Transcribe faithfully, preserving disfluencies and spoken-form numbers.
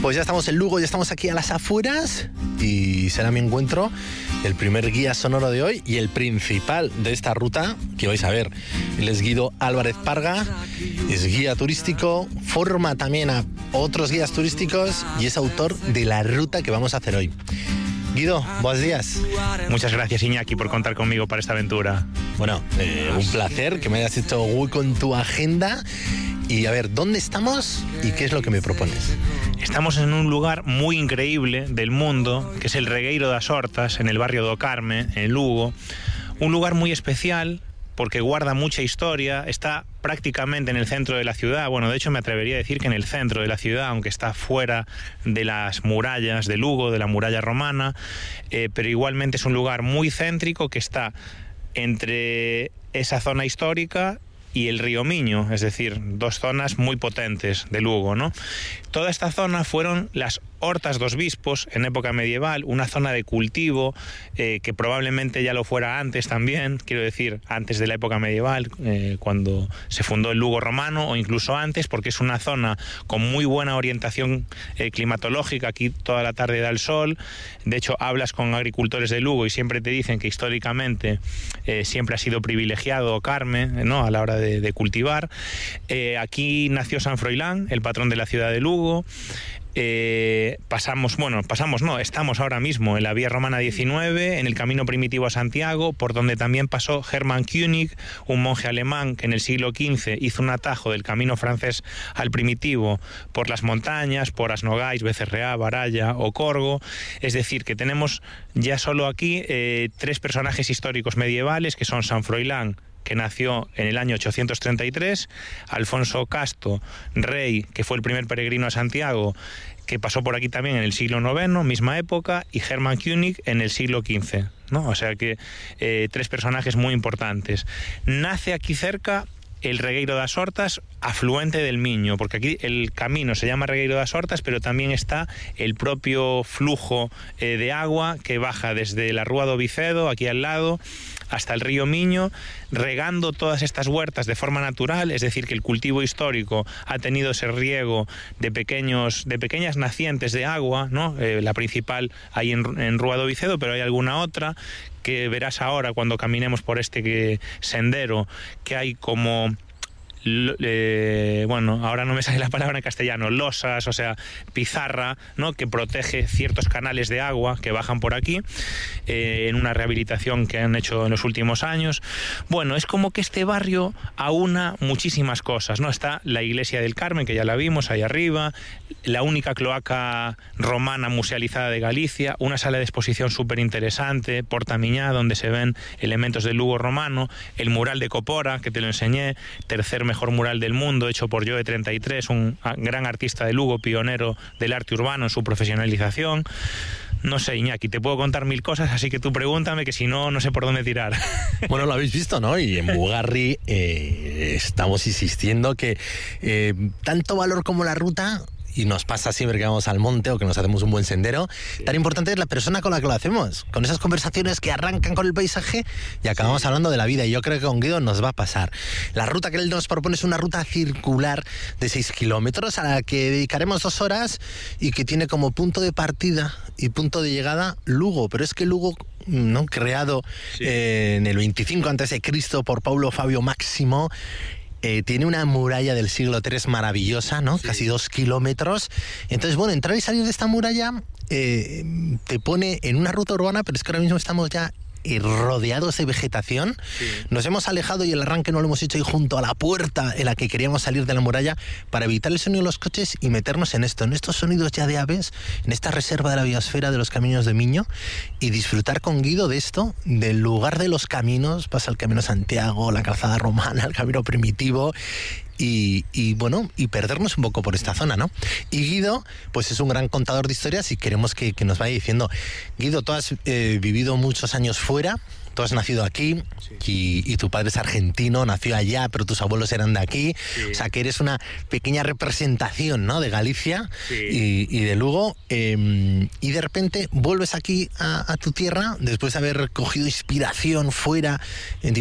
Pues ya estamos en Lugo, ya estamos aquí a las afueras y será mi encuentro el primer guía sonoro de hoy y el principal de esta ruta que vais a ver. Él es Guido Álvarez Parga, es guía turístico, forma también a otros guías turísticos y es autor de la ruta que vamos a hacer hoy. Guido, buenos días. Muchas gracias, Iñaki, por contar conmigo para esta aventura. Bueno, eh, un placer que me hayas hecho hueco en tu agenda. Y a ver, ¿dónde estamos y qué es lo que me propones? Estamos en un lugar muy increíble del mundo, que es el Regueiro das Hortas, en el barrio do Carme, en Lugo. Un lugar muy especial porque guarda mucha historia, está prácticamente en el centro de la ciudad. Bueno, de hecho me atrevería a decir que en el centro de la ciudad, aunque está fuera de las murallas de Lugo, de la muralla romana, eh, pero igualmente es un lugar muy céntrico que está entre esa zona histórica y el río Miño, es decir, dos zonas muy potentes de Lugo, ¿no? Toda esta zona fueron las Hortas dos Bispos en época medieval, una zona de cultivo eh, que probablemente ya lo fuera antes también, quiero decir, antes de la época medieval, eh, cuando se fundó el Lugo romano, o incluso antes, porque es una zona con muy buena orientación eh, climatológica. Aquí toda la tarde da el sol. De hecho, hablas con agricultores de Lugo y siempre te dicen que históricamente eh, siempre ha sido privilegiado Carme, ¿no?, a la hora de, de cultivar. Eh, aquí nació San Froilán, el patrón de la ciudad de Lugo. Eh, pasamos, bueno, pasamos no, estamos ahora mismo en la vía romana diecinueve, en el camino primitivo a Santiago, por donde también pasó Hermann König, un monje alemán que en el siglo quince hizo un atajo del camino francés al primitivo por las montañas, por Asnogais, Becerreá, Baralla o Corgo. Es decir, que tenemos ya solo aquí eh, tres personajes históricos medievales, que son San Froilán, que nació en el año ochocientos treinta y tres, Alfonso Casto, rey, que fue el primer peregrino a Santiago, que pasó por aquí también en el siglo noveno, misma época, y Hermann König en el siglo quince, ¿no? O sea que eh, tres personajes muy importantes. Nace aquí cerca el Regueiro das Hortas, afluente del Miño, porque aquí el camino se llama Regueiro das Hortas, pero también está el propio flujo eh, de agua que baja desde la Rúa do Vicedo, aquí al lado, hasta el río Miño, regando todas estas huertas de forma natural. Es decir, que el cultivo histórico ha tenido ese riego de pequeños, de pequeñas nacientes de agua, ¿no? Eh, la principal hay en, en Rúa do Vicedo, pero hay alguna otra que verás ahora cuando caminemos por este que, sendero, que hay como Eh, bueno, ahora no me sale la palabra en castellano, losas, o sea, pizarra, ¿no?, que protege ciertos canales de agua que bajan por aquí, eh, en una rehabilitación que han hecho en los últimos años. Bueno, es como que este barrio aúna muchísimas cosas, ¿no? Está la iglesia del Carmen, que ya la vimos ahí arriba, la única cloaca romana musealizada de Galicia, una sala de exposición súper interesante, Porta Miñá, donde se ven elementos del Lugo romano, el mural de Copora, que te lo enseñé, tercer mejor mural del mundo, hecho por Joe treinta y tres, un gran artista de Lugo, pionero del arte urbano en su profesionalización. No sé, Iñaki, te puedo contar mil cosas, así que tú pregúntame, que si no, no sé por dónde tirar. Bueno, lo habéis visto, ¿no? Y en Mugarri eh, estamos insistiendo que eh, tanto valor como la ruta, y nos pasa siempre que vamos al monte o que nos hacemos un buen sendero, sí, tan importante es la persona con la que lo hacemos, con esas conversaciones que arrancan con el paisaje y acabamos sí. hablando de la vida, y yo creo que con Guido nos va a pasar. La ruta que él nos propone es una ruta circular de seis kilómetros a la que dedicaremos dos horas y que tiene como punto de partida y punto de llegada Lugo, pero es que Lugo, ¿no?, creado sí. eh, en el veinticinco antes de Cristo por Paulo Fabio Máximo, Eh, tiene una muralla del siglo tres maravillosa, ¿no? Sí. Casi dos kilómetros. Entonces, bueno, entrar y salir de esta muralla eh, te pone en una ruta urbana, pero es que ahora mismo estamos ya rodeados de vegetación. Sí. Nos hemos alejado y el arranque no lo hemos hecho ahí junto a la puerta en la que queríamos salir de la muralla para evitar el sonido de los coches y meternos en esto, en estos sonidos ya de aves, en esta reserva de la biosfera de los caminos de Miño, y disfrutar con Guido de esto, del lugar de los caminos. Pasa el Camino Santiago, la calzada romana, el camino primitivo, Y, y bueno, y perdernos un poco por esta zona, ¿no? Y Guido, pues es un gran contador de historias y queremos que, que nos vaya diciendo. Guido, tú has eh, vivido muchos años fuera, tú has nacido aquí, sí. y, y tu padre es argentino, nació allá, pero tus abuelos eran de aquí, sí. o sea que eres una pequeña representación, ¿no?, de Galicia sí. y, y de Lugo, eh, y de repente vuelves aquí a, a tu tierra después de haber cogido inspiración fuera en